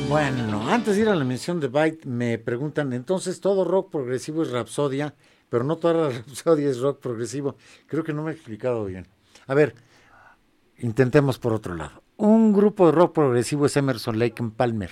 Bueno, antes de ir a la mención de Byte, me preguntan, entonces todo rock progresivo es Rapsodia, pero no toda la Rapsodia es rock progresivo. Creo que no me he explicado bien. A ver, intentemos por otro lado. Un grupo de rock progresivo es Emerson Lake and Palmer.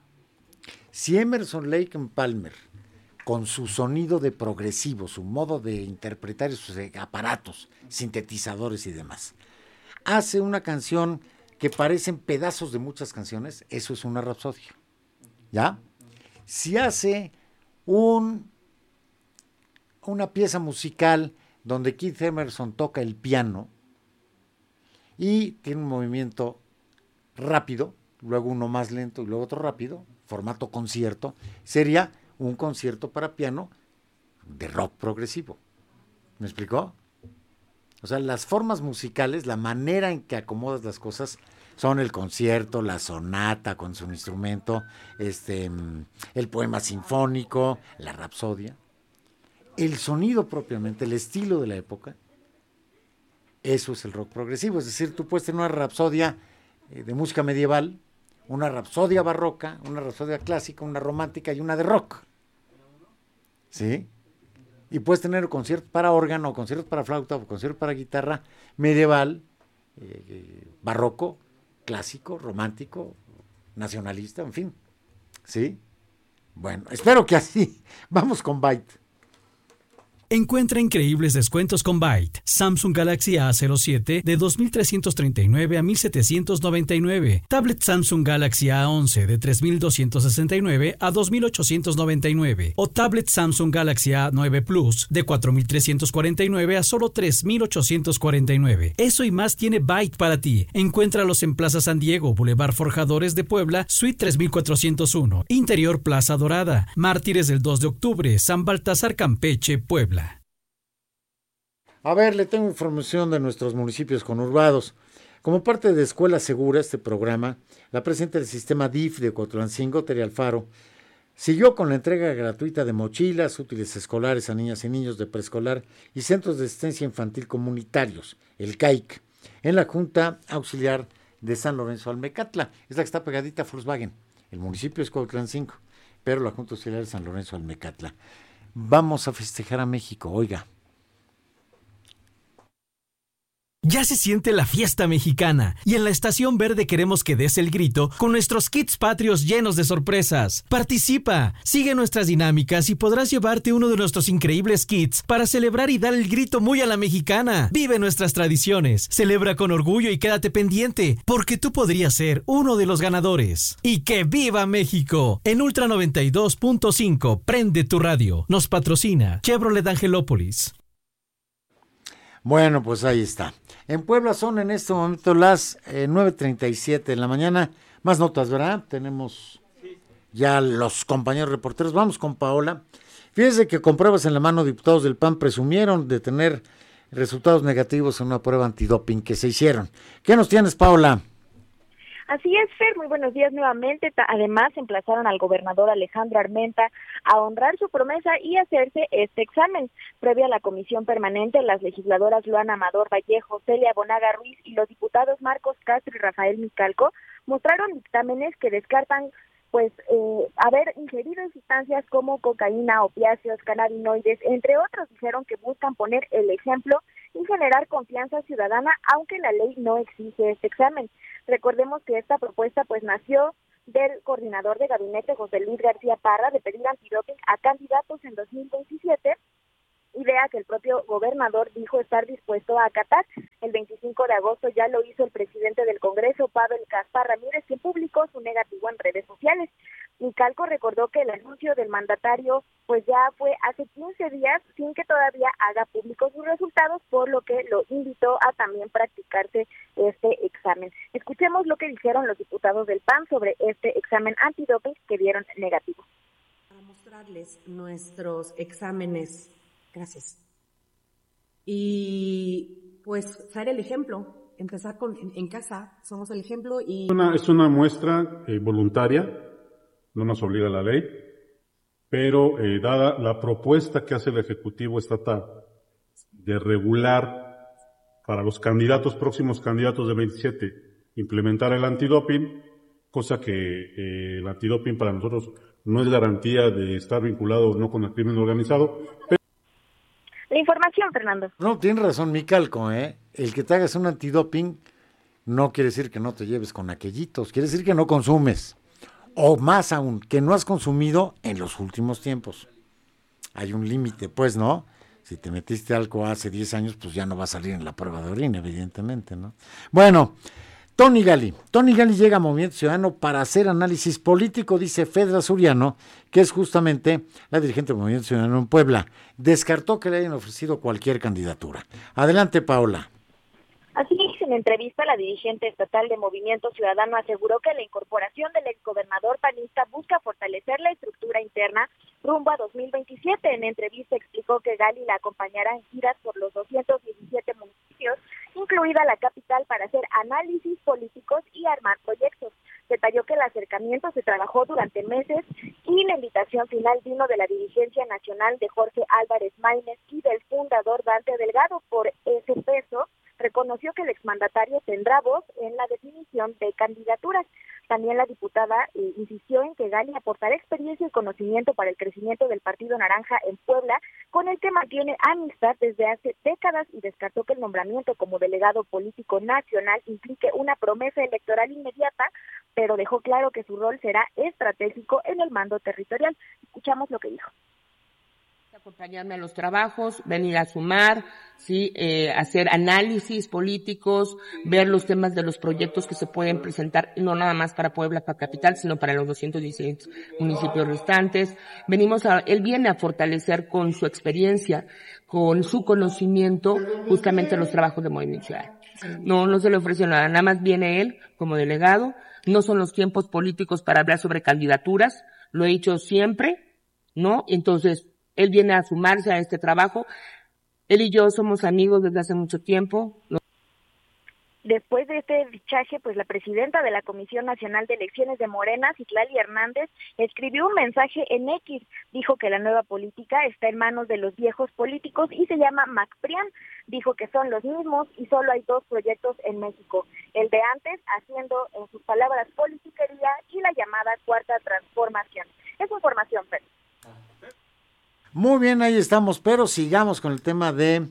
Si Emerson Lake and Palmer, con su sonido de progresivo, su modo de interpretar sus aparatos, sintetizadores y demás, hace una canción que parecen pedazos de muchas canciones, eso es una rapsodia. ¿Ya? Si hace un, una pieza musical donde Keith Emerson toca el piano y tiene un movimiento rápido, luego uno más lento y luego otro rápido, formato concierto, sería un concierto para piano de rock progresivo. ¿Me explicó? O sea, las formas musicales, la manera en que acomodas las cosas son el concierto, la sonata con su instrumento, el poema sinfónico, la rapsodia. El sonido propiamente, el estilo de la época, eso es el rock progresivo. Es decir, tú puedes tener una rapsodia de música medieval, una rapsodia barroca, una rapsodia clásica, una romántica y una de rock. ¿Sí? Y puedes tener conciertos para órgano, conciertos para flauta, conciertos para guitarra medieval, barroco, clásico, romántico, nacionalista, en fin. ¿Sí? Bueno, espero que así. Vamos con Byte. Encuentra increíbles descuentos con Byte. Samsung Galaxy A07 de 2.339 a 1.799. Tablet Samsung Galaxy A11 de 3.269 a 2.899. O tablet Samsung Galaxy A9 Plus de 4.349 a solo 3.849. Eso y más tiene Byte para ti. Encuéntralos en Plaza San Diego, Boulevard Forjadores de Puebla, Suite 3401. Interior Plaza Dorada. Mártires del 2 de octubre, San Baltasar, Campeche, Puebla. A ver, le tengo información de nuestros municipios conurbados. Como parte de Escuela Segura, este programa, la presidenta del sistema DIF de Coatlancingo, Tere Alfaro, siguió con la entrega gratuita de mochilas, útiles escolares a niñas y niños de preescolar y centros de asistencia infantil comunitarios, el CAIC, en la Junta Auxiliar de San Lorenzo Almecatla. Es la que está pegadita a Volkswagen. El municipio es Coatlancingo, pero la Junta Auxiliar de San Lorenzo Almecatla. Vamos a festejar a México, oiga. Ya se siente la fiesta mexicana y en la Estación Verde queremos que des el grito con nuestros kits patrios llenos de sorpresas. Participa, sigue nuestras dinámicas y podrás llevarte uno de nuestros increíbles kits para celebrar y dar el grito muy a la mexicana. Vive nuestras tradiciones, celebra con orgullo y quédate pendiente, porque tú podrías ser uno de los ganadores. ¡Y que viva México! En Ultra 92.5, prende tu radio. Nos patrocina Chevrolet Angelópolis. Bueno, pues ahí está. En Puebla son en este momento las 9:37 de la mañana. Más notas, ¿verdad? Tenemos ya los compañeros reporteros. Vamos con Paola. Fíjese que con pruebas en la mano, diputados del PAN presumieron de tener resultados negativos en una prueba antidoping que se hicieron. ¿Qué nos tienes, Paola? Así es, Fer, muy buenos días nuevamente. Además, emplazaron al gobernador Alejandro Armenta a honrar su promesa y hacerse este examen. Previa a la comisión permanente, las legisladoras Luana Amador Vallejo, Celia Bonaga Ruiz y los diputados Marcos Castro y Rafael Micalco mostraron dictámenes que descartan haber ingerido sustancias como cocaína, opiáceos, cannabinoides, entre otros. Dijeron que buscan poner el ejemplo y generar confianza ciudadana, aunque la ley no exige este examen. Recordemos que esta propuesta nació del coordinador de gabinete José Luis García Parra de pedir antidoping a candidatos en 2027, idea que el propio gobernador dijo estar dispuesto a acatar. El 25 de agosto ya lo hizo el presidente del Congreso, Pavel Caspar Ramírez, quien publicó su negativo en redes sociales. Micalco recordó que el anuncio del mandatario ya fue hace 15 días sin que todavía haga públicos sus resultados, por lo que lo invitó a también practicarse este examen. Escuchemos lo que dijeron los diputados del PAN sobre este examen antidoping que dieron negativo. Para mostrarles nuestros exámenes. Gracias. Y ser el ejemplo, empezar en casa, somos el ejemplo y... Es una muestra voluntaria, no nos obliga la ley, pero dada la propuesta que hace el Ejecutivo Estatal de regular para los próximos candidatos de 27, implementar el antidoping, cosa que el antidoping para nosotros no es garantía de estar vinculado o no con el crimen organizado. La información, Fernando. No, tienes razón, mi calco, ¿eh? El que te hagas un antidoping no quiere decir que no te lleves con aquellitos, quiere decir que no consumes. O más aún, que no has consumido en los últimos tiempos. Hay un límite, pues, ¿no? Si te metiste algo hace 10 años, pues ya no va a salir en la prueba de orina, evidentemente, ¿no? Bueno, Tony Gali llega a Movimiento Ciudadano para hacer análisis político, dice Fedra Suriano, que es justamente la dirigente del Movimiento Ciudadano en Puebla. Descartó que le hayan ofrecido cualquier candidatura. Adelante, Paola. Así es, en entrevista, la dirigente estatal de Movimiento Ciudadano aseguró que la incorporación del exgobernador panista busca fortalecer la estructura interna rumbo a 2027. En entrevista explicó que Gali la acompañará en giras por los 217 municipios, incluida la capital, para hacer análisis políticos y armar proyectos. Detalló que el acercamiento se trabajó durante meses y la invitación final vino de la dirigencia nacional de Jorge Álvarez Maínez y del fundador Dante Delgado. Por ese peso, reconoció que el exmandatario tendrá voz en la definición de candidaturas. También la diputada insistió en que Gali aportará experiencia y conocimiento para el crecimiento del Partido Naranja en Puebla, con el que mantiene amistad desde hace décadas, y descartó que el nombramiento como delegado político nacional implique una promesa electoral inmediata, pero dejó claro que su rol será estratégico en el mando territorial. Escuchamos lo que dijo. Acompañarme a los trabajos, venir a sumar, sí, hacer análisis políticos, ver los temas de los proyectos que se pueden presentar, no nada más para Puebla, para Capital, sino para los 216 municipios restantes. Él viene a fortalecer con su experiencia, con su conocimiento, justamente los trabajos de Movimiento Ciudadano. No se le ofreció nada más viene él como delegado. No son los tiempos políticos para hablar sobre candidaturas, lo he dicho siempre, ¿no? Entonces, él viene a sumarse a este trabajo. Él y yo somos amigos desde hace mucho tiempo. Después de este fichaje, pues la presidenta de la Comisión Nacional de Elecciones de Morena, Citlali Hernández, escribió un mensaje en X. Dijo que la nueva política está en manos de los viejos políticos y se llama MacPrian. Dijo que son los mismos y solo hay dos proyectos en México. El de antes, haciendo, en sus palabras, politiquería, y la llamada Cuarta Transformación. Es información, Fer. Muy bien, ahí estamos, pero sigamos con el tema de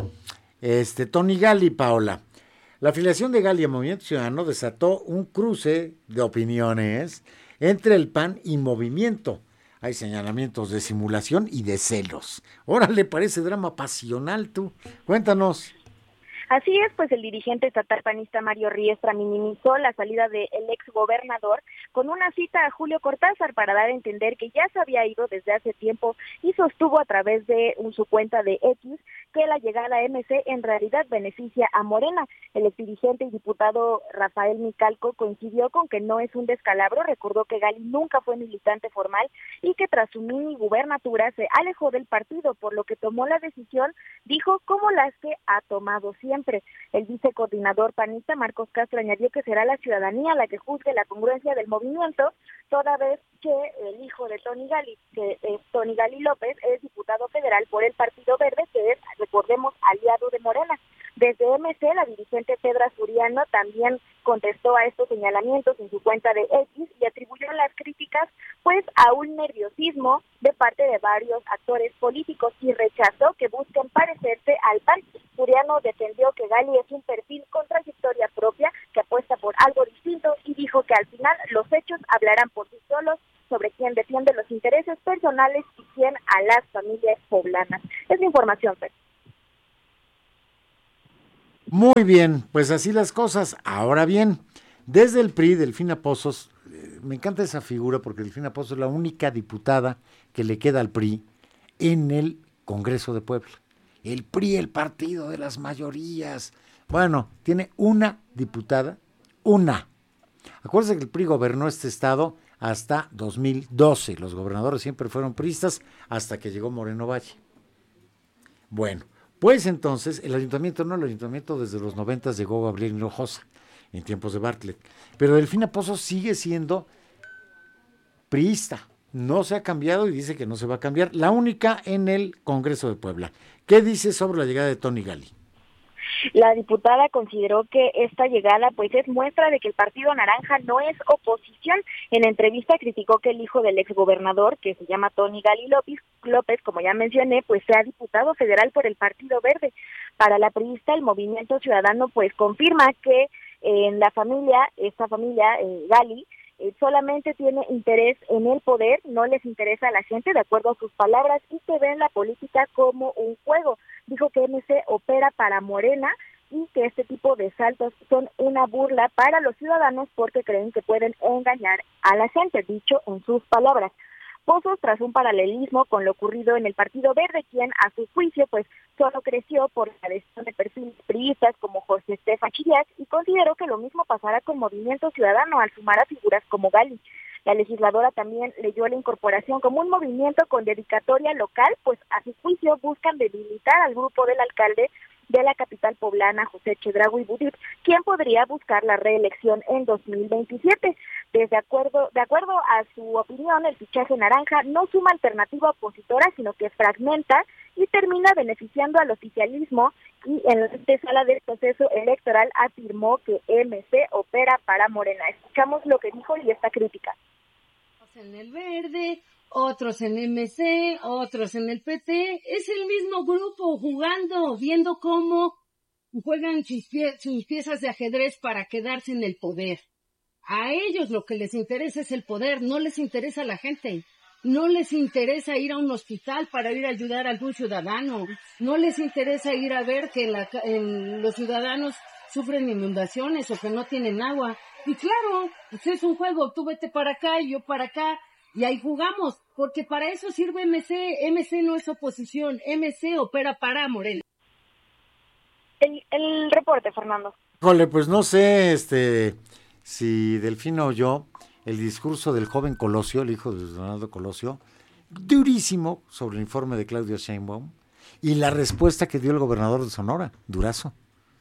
Tony Gali, Paola. La afiliación de Gali a Movimiento Ciudadano desató un cruce de opiniones entre el PAN y Movimiento. Hay señalamientos de simulación y de celos. Órale, parece drama pasional, tú. Cuéntanos. Así es, pues el dirigente estatal panista Mario Riestra minimizó la salida del exgobernador con una cita a Julio Cortázar para dar a entender que ya se había ido desde hace tiempo, y sostuvo a través de su cuenta de X que la llegada a MC en realidad beneficia a Morena. El exdirigente y diputado Rafael Micalco coincidió con que no es un descalabro, recordó que Gali nunca fue militante formal y que tras su mini gubernatura se alejó del partido, por lo que tomó la decisión, dijo, como las que ha tomado siempre. El vicecoordinador panista Marcos Castro añadió que será la ciudadanía la que juzgue la congruencia del movimiento, toda vez que el hijo de Tony Gali, que es Tony Gali López, es diputado federal por el Partido Verde, que es, recordemos, aliado de Morena. Desde MC, la dirigente Fedra Suriano también contestó a estos señalamientos en su cuenta de X y atribuyó las críticas pues a un nerviosismo de parte de varios actores políticos y rechazó que busquen parecerse al PAN. Suriano defendió que Gali es un perfil con trayectoria propia que apuesta por algo distinto y dijo que al final los hechos hablarán por sí solos sobre quién defiende los intereses personales y quién a las familias poblanas. Es la información, Fer. Muy bien, pues así las cosas. Ahora bien, desde el PRI, Delfina Pozos, me encanta esa figura porque Delfina Pozos es la única diputada que le queda al PRI en el Congreso de Puebla. El PRI, el partido de las mayorías. Bueno, tiene una diputada, una. Acuérdense que el PRI gobernó este estado hasta 2012. Los gobernadores siempre fueron priistas hasta que llegó Moreno Valle. Bueno, pues entonces el ayuntamiento desde los 90 llegó Gabriel Hinojosa en tiempos de Bartlett. Pero Delfina Pozos sigue siendo priista. No se ha cambiado y dice que no se va a cambiar. La única en el Congreso de Puebla. ¿Qué dice sobre la llegada de Tony Gali? La diputada consideró que esta llegada pues es muestra de que el Partido Naranja no es oposición. En entrevista criticó que el hijo del exgobernador, que se llama Tony Gali López, como ya mencioné, pues sea diputado federal por el Partido Verde. Para la priista, el Movimiento Ciudadano pues confirma que en esta familia Gali, solamente tiene interés en el poder, no les interesa a la gente, de acuerdo a sus palabras, y que ven la política como un juego. Dijo que MC opera para Morena y que este tipo de saltos son una burla para los ciudadanos porque creen que pueden engañar a la gente, dicho en sus palabras. Pozos tras un paralelismo con lo ocurrido en el Partido Verde, quien a su juicio pues solo creció por la adhesión de perfiles priistas como Jorge Estefan Chiriac, y consideró que lo mismo pasará con Movimiento Ciudadano al sumar a figuras como Gali. La legisladora también leyó la incorporación como un movimiento con dedicatoria local, pues a su juicio buscan debilitar al grupo del alcalde de la capital poblana, José Chedraui Budit, quien podría buscar la reelección en 2027. De acuerdo a su opinión, el fichaje naranja no suma alternativa opositora, sino que fragmenta y termina beneficiando al oficialismo, y en la antesala del proceso electoral afirmó que MC opera para Morena. Escuchamos lo que dijo y esta crítica. En el Verde, otros en MC, otros en el PT, es el mismo grupo jugando, viendo cómo juegan sus piezas de ajedrez para quedarse en el poder. A ellos lo que les interesa es el poder, no les interesa la gente, no les interesa ir a un hospital para ir a ayudar a algún ciudadano, no les interesa ir a ver que los ciudadanos sufren inundaciones o que no tienen agua. Y claro, pues es un juego, tú vete para acá y yo para acá, y ahí jugamos, porque para eso sirve MC. MC no es oposición, MC opera para Morena. El reporte, Fernando. Híjole, pues no sé si Delfino oyó el discurso del joven Colosio, el hijo de Donaldo Colosio, durísimo sobre el informe de Claudia Sheinbaum, y la respuesta que dio el gobernador de Sonora, Durazo.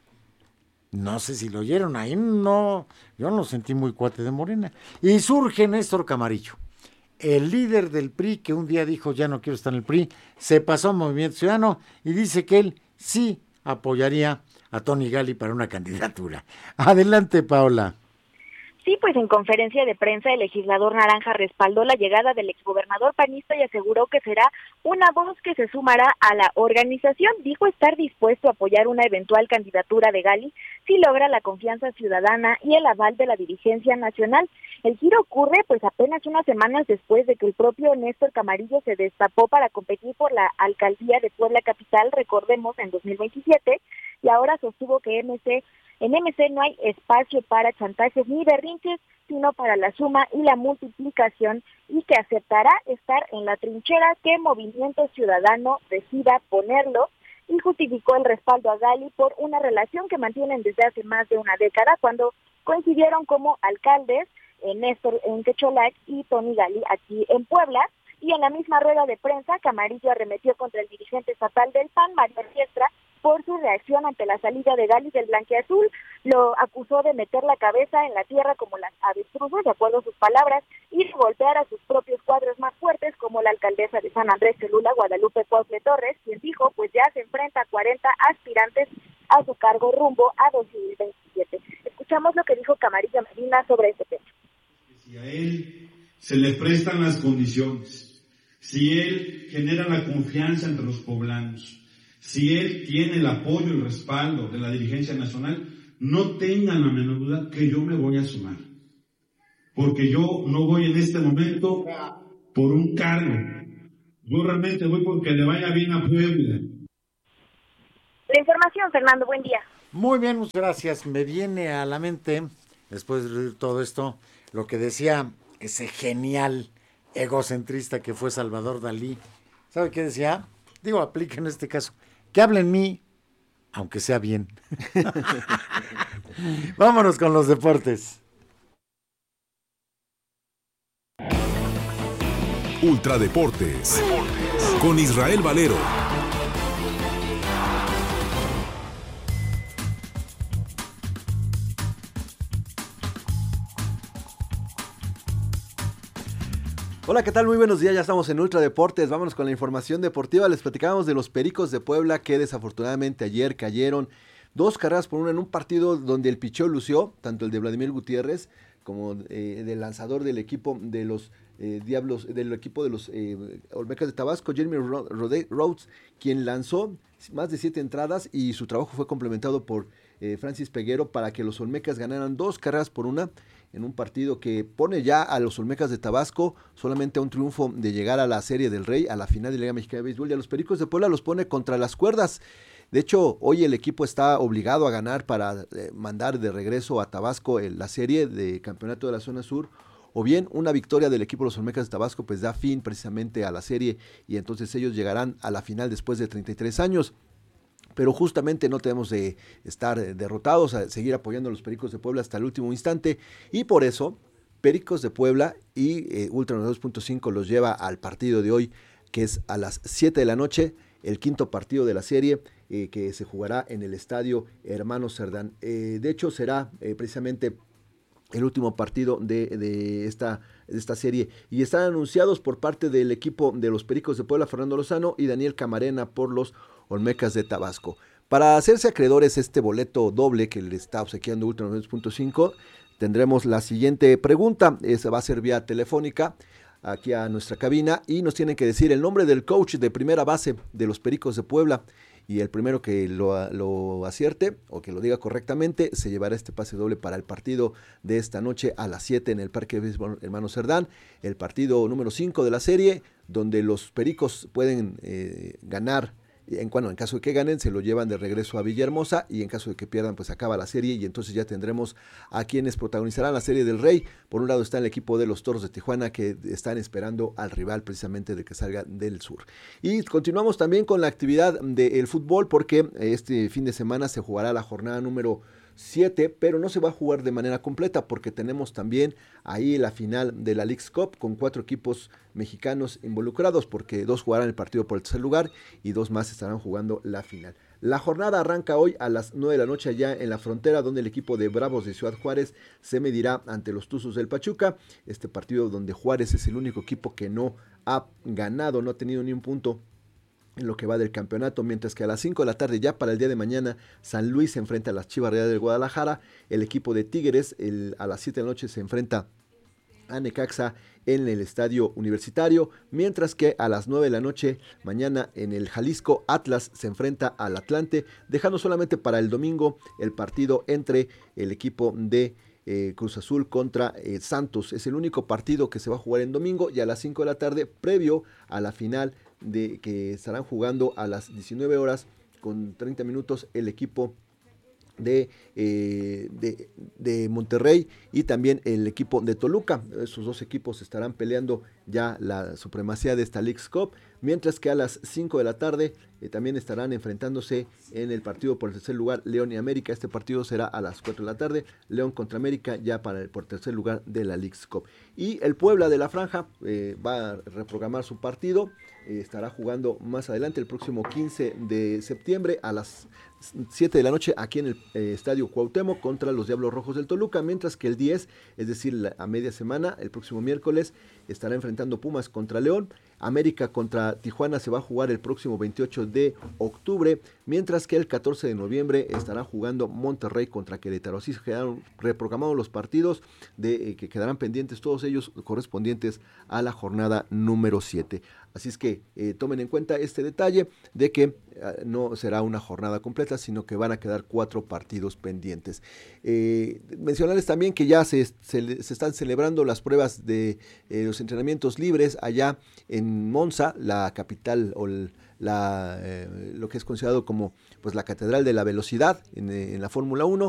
No sé si lo oyeron, ahí no, yo no sentí muy cuate de Morena. Y surge Néstor Camarillo, el líder del PRI, que un día dijo ya no quiero estar en el PRI, se pasó a Movimiento Ciudadano y dice que él sí apoyaría a Tony Gali para una candidatura. Adelante, Paola. Sí, pues en conferencia de prensa el legislador naranja respaldó la llegada del exgobernador panista y aseguró que será una voz que se sumará a la organización. Dijo estar dispuesto a apoyar una eventual candidatura de Gali si logra la confianza ciudadana y el aval de la dirigencia nacional. El giro ocurre pues apenas unas semanas después de que el propio Néstor Camarillo se destapó para competir por la alcaldía de Puebla Capital, recordemos, en 2027, y ahora sostuvo que en MC no hay espacio para chantajes ni berrinches, sino para la suma y la multiplicación, y que aceptará estar en la trinchera que Movimiento Ciudadano decida ponerlo, y justificó el respaldo a Gali por una relación que mantienen desde hace más de una década, cuando coincidieron como alcaldes Néstor en Quecholac y Tony Gali aquí en Puebla. Y en la misma rueda de prensa, Camarillo arremetió contra el dirigente estatal del PAN, Mario Riestra, por su reacción ante la salida de Gali del blanquiazul. Lo acusó de meter la cabeza en la tierra como las avestruces, de acuerdo a sus palabras, y de golpear a sus propios cuadros más fuertes, como la alcaldesa de San Andrés Cholula, Guadalupe Cuautle Torres, quien dijo pues ya se enfrenta a 40 aspirantes a su cargo rumbo a 2027. Escuchamos lo que dijo Camarillo Medina sobre este tema. Si a él se le prestan las condiciones, si él genera la confianza entre los poblanos, si él tiene el apoyo y el respaldo de la dirigencia nacional, no tengan la menor duda que yo me voy a sumar. Porque yo no voy en este momento por un cargo. Yo realmente voy porque le vaya bien a Puebla. La información, Fernando, buen día. Muy bien, muchas gracias. Me viene a la mente, después de leer todo esto, lo que decía ese genial egocentrista que fue Salvador Dalí. ¿Sabe qué decía? Digo, aplica en este caso. Que hable en mí, aunque sea bien. Vámonos con los deportes. Ultradeportes con Israel Valero. Hola, ¿qué tal? Muy buenos días, ya estamos en Ultra Deportes, vámonos con la información deportiva. Les platicábamos de los Pericos de Puebla que desafortunadamente ayer cayeron 2 carreras por 1 en un partido donde el picheo lució, tanto el de Vladimir Gutiérrez como del lanzador del equipo de los Diablos, del equipo de los Olmecas de Tabasco, Jeremy Rhodes, quien lanzó más de 7 entradas y su trabajo fue complementado por Francis Peguero para que los Olmecas ganaran 2 carreras por 1 en un partido que pone ya a los Olmecas de Tabasco solamente a un triunfo de llegar a la Serie del Rey, a la final de la Liga Mexicana de Béisbol, y a los Pericos de Puebla los pone contra las cuerdas. De hecho, hoy el equipo está obligado a ganar para mandar de regreso a Tabasco la serie de campeonato de la zona sur, o bien una victoria del equipo de los Olmecas de Tabasco pues da fin precisamente a la serie y entonces ellos llegarán a la final después de 33 años. Pero justamente no tenemos de estar derrotados, a seguir apoyando a los Pericos de Puebla hasta el último instante, y por eso Pericos de Puebla y Ultra 92.5 los lleva al partido de hoy, que es a las 7 de la noche, el quinto partido de la serie, que se jugará en el estadio Hermano Cerdán. De hecho será precisamente el último partido de esta serie, y están anunciados por parte del equipo de los Pericos de Puebla Fernando Lozano y Daniel Camarena por los Olmecas de Tabasco. Para hacerse acreedores este boleto doble que le está obsequiando Ultra 92.5, tendremos la siguiente pregunta. Esa va a ser vía telefónica aquí a nuestra cabina y nos tienen que decir el nombre del coach de primera base de los Pericos de Puebla, y el primero que lo acierte o que lo diga correctamente se llevará este pase doble para el partido de esta noche a las 7 en el Parque de Béisbol Hermano Cerdán, el partido número 5 de la serie, donde los Pericos pueden ganar. En caso de que ganen, se lo llevan de regreso a Villahermosa, y en caso de que pierdan, pues acaba la serie, y entonces ya tendremos a quienes protagonizarán la Serie del Rey. Por un lado está el equipo de los Toros de Tijuana, que están esperando al rival precisamente de que salga del sur. Y continuamos también con la actividad del fútbol, porque este fin de semana se jugará la jornada número 7, pero no se va a jugar de manera completa porque tenemos también ahí la final de la Leagues Cup con 4 equipos mexicanos involucrados, porque 2 jugarán el partido por el tercer lugar y 2 más estarán jugando la final. La jornada arranca hoy a las 9 de la noche allá en la Frontera, donde el equipo de Bravos de Ciudad Juárez se medirá ante los Tuzos del Pachuca. Este partido donde Juárez es el único equipo que no ha ganado, no ha tenido ni un punto en lo que va del campeonato, mientras que a las 5 de la tarde, ya para el día de mañana, San Luis se enfrenta a las Chivas Rayadas del Guadalajara. El equipo de Tigres a las 7 de la noche se enfrenta a Necaxa en el Estadio Universitario, mientras que a las 9 de la noche mañana en el Jalisco, Atlas se enfrenta al Atlante, dejando solamente para el domingo el partido entre el equipo de Cruz Azul contra Santos. Es el único partido que se va a jugar en domingo, y a las 5 de la tarde, previo a la final que estarán jugando a las 19 horas con 30 minutos el equipo de Monterrey y también el equipo de Toluca. Esos dos equipos estarán peleando ya la supremacía de esta Leagues Cup, mientras que a las 5 de la tarde también estarán enfrentándose en el partido por el tercer lugar León y América. Este partido será a las 4 de la tarde, León contra América, ya por el tercer lugar de la Leagues Cup. Y el Puebla de la Franja va a reprogramar su partido, estará jugando más adelante el próximo 15 de septiembre a las 7 de la noche aquí en el Estadio Cuauhtémoc contra los Diablos Rojos del Toluca, mientras que el 10, es decir, a media semana, el próximo miércoles, estará enfrentando Pumas contra León. América contra Tijuana se va a jugar el próximo 28 de octubre, mientras que el 14 de noviembre estará jugando Monterrey contra Querétaro. Así se quedaron reprogramados los partidos que quedarán pendientes, todos ellos correspondientes a la jornada número 7. Así es que tomen en cuenta este detalle de que no será una jornada completa, sino que van a quedar 4 partidos pendientes. Mencionarles también que ya se están celebrando las pruebas de los entrenamientos libres allá en Monza, la capital o lo que es considerado como pues la catedral de la velocidad en la Fórmula 1.